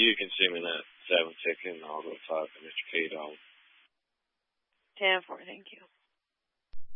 you can see me in that 7 ticket, and I'll go talk to Mr. K-Dog. 10-4, thank you.